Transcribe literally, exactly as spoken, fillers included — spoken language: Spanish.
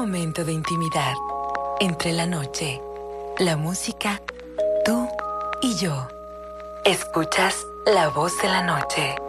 momento de intimidad. Entre la noche, la música, tú y yo. Escuchas La Voz de la Noche.